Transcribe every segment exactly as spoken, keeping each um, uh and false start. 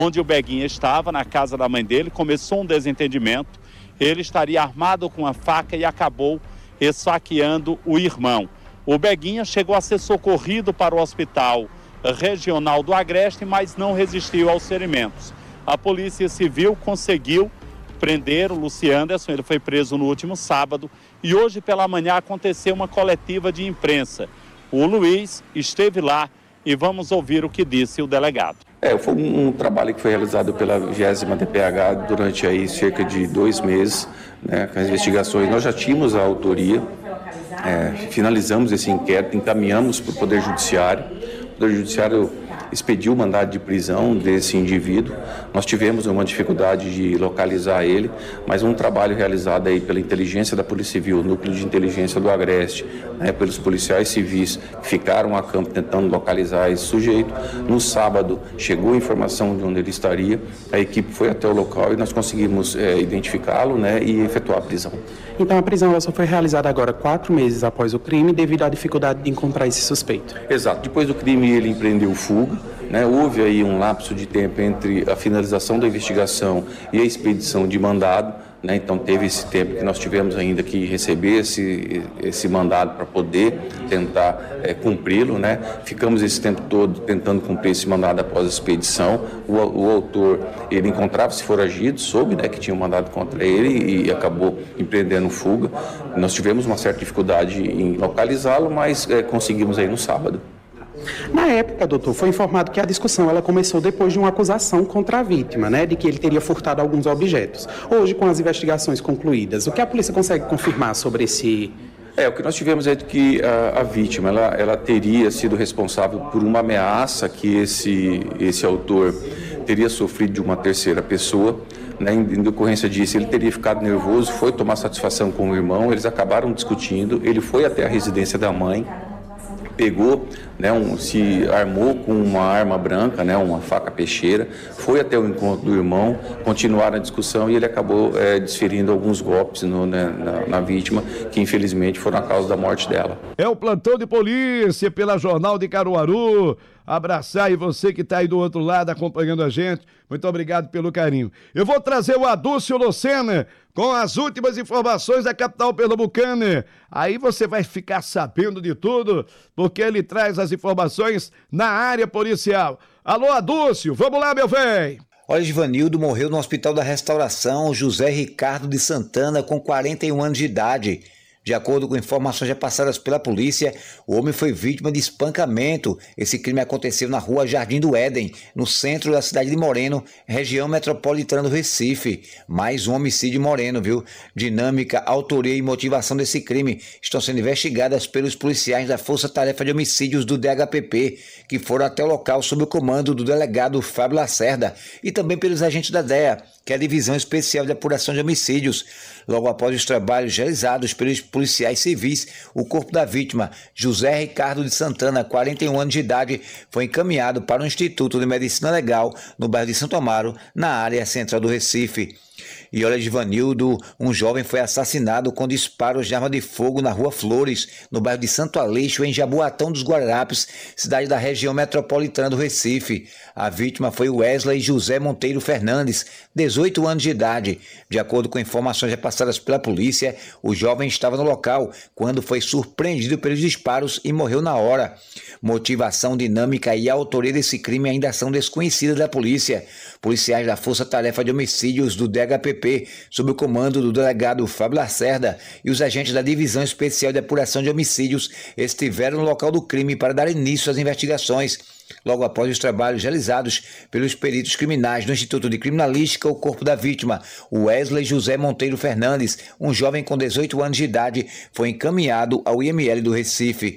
onde o Beguinha estava, na casa da mãe dele, começou um desentendimento. Ele estaria armado com uma faca e acabou esfaqueando o irmão. O Beguinha chegou a ser socorrido para o hospital regional do Agreste, mas não resistiu aos ferimentos. A Polícia Civil conseguiu prender o Luciano Anderson, ele foi preso no último sábado e hoje pela manhã aconteceu uma coletiva de imprensa. O Luiz esteve lá e vamos ouvir o que disse o delegado. É, foi um, um trabalho que foi realizado pela vigésima D P H durante aí cerca de dois meses, né, com as investigações. Nós já tínhamos a autoria, é, finalizamos esse inquérito, encaminhamos para o Poder Judiciário. O Poder Judiciário expediu o mandado de prisão desse indivíduo. Nós tivemos uma dificuldade de localizar ele, mas um trabalho realizado aí pela inteligência da Polícia Civil, Núcleo de Inteligência do Agreste, né, pelos policiais civis que ficaram a campo tentando localizar esse sujeito. No sábado chegou a informação de onde ele estaria, a equipe foi até o local e nós conseguimos é, identificá-lo, né, e efetuar a prisão. Então a prisão ela só foi realizada agora quatro meses após o crime devido à dificuldade de encontrar esse suspeito. Exato. Depois do crime ele empreendeu fuga, né? Houve aí um lapso de tempo entre a finalização da investigação e a expedição de mandado, né? Então teve esse tempo que nós tivemos ainda que receber esse, esse mandado para poder tentar é, cumpri-lo, né? Ficamos esse tempo todo tentando cumprir esse mandado após a expedição. O, o autor, ele encontrava-se foragido, soube, né, que tinha um mandado contra ele e acabou empreendendo fuga. Nós tivemos uma certa dificuldade em localizá-lo, mas é, conseguimos aí no sábado. Na época, doutor, foi informado que a discussão ela começou depois de uma acusação contra a vítima, né, de que ele teria furtado alguns objetos. Hoje, com as investigações concluídas, o que a polícia consegue confirmar sobre esse... É, o que nós tivemos é de que a, a vítima, ela, ela teria sido responsável por uma ameaça que esse, esse autor teria sofrido de uma terceira pessoa. Né, em decorrência disso, ele teria ficado nervoso, foi tomar satisfação com o irmão, eles acabaram discutindo, ele foi até a residência da mãe, pegou, né, um, se armou com uma arma branca, né, uma faca peixeira, foi até o encontro do irmão, continuaram a discussão e ele acabou é, desferindo alguns golpes no, né, na, na vítima, que infelizmente foram a causa da morte dela. É o plantão de polícia pela Jornal de Caruaru. Abraçar aí você que está aí do outro lado acompanhando a gente. Muito obrigado pelo carinho. Eu vou trazer o Adúcio Lucena com as últimas informações da capital pernambucana. Aí você vai ficar sabendo de tudo, porque ele traz as informações na área policial. Alô, Adúcio, vamos lá, meu velho. Olha, Givanildo morreu no Hospital da Restauração José Ricardo de Santana com quarenta e um anos de idade. De acordo com informações já passadas pela polícia, o homem foi vítima de espancamento. Esse crime aconteceu na rua Jardim do Éden, no centro da cidade de Moreno, região metropolitana do Recife. Mais um homicídio em Moreno, viu? Dinâmica, autoria e motivação desse crime estão sendo investigadas pelos policiais da Força Tarefa de Homicídios do D H P P, que foram até o local sob o comando do delegado Fábio Lacerda, e também pelos agentes da D E A, que é a Divisão Especial de Apuração de Homicídios. Logo após os trabalhos realizados pelos policiais civis, o corpo da vítima, José Ricardo de Santana, quarenta e um anos de idade, foi encaminhado para o Instituto de Medicina Legal, no bairro de Santo Amaro, na área central do Recife. E olha, Givanildo, um jovem foi assassinado com disparos de arma de fogo na Rua Flores, no bairro de Santo Aleixo, em Jaboatão dos Guararapes, cidade da região metropolitana do Recife. A vítima foi Wesley José Monteiro Fernandes, dezoito anos de idade. De acordo com informações repassadas pela polícia, o jovem estava no local quando foi surpreendido pelos disparos e morreu na hora. Motivação, dinâmica e autoria desse crime ainda são desconhecidas da polícia. Policiais da Força Tarefa de Homicídios do D H P P, sob o comando do delegado Fábio Lacerda, e os agentes da Divisão Especial de Apuração de Homicídios estiveram no local do crime para dar início às investigações. Logo após os trabalhos realizados pelos peritos criminais do Instituto de Criminalística, o corpo da vítima, Wesley José Monteiro Fernandes, um jovem com dezoito anos de idade, foi encaminhado ao I M L do Recife.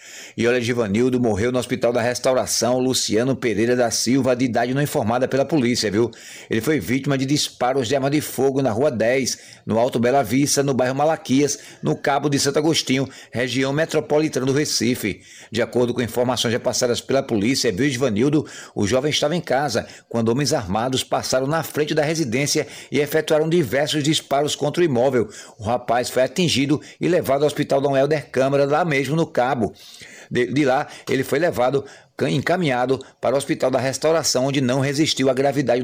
E olha, Givanildo morreu no Hospital da Restauração Luciano Pereira da Silva, de idade não informada pela polícia, viu? Ele foi vítima de disparos de arma de fogo na Rua dez, no Alto Bela Vista, no bairro Malaquias, no Cabo de Santo Agostinho, região metropolitana do Recife. De acordo com informações repassadas pela polícia, viu, Givanildo, o jovem estava em casa quando homens armados passaram na frente da residência e efetuaram diversos disparos contra o imóvel. O rapaz foi atingido e levado ao Hospital Dom Helder Câmara, lá mesmo no Cabo. De, de lá, ele foi levado encaminhado para o Hospital da Restauração, onde não resistiu à gravidade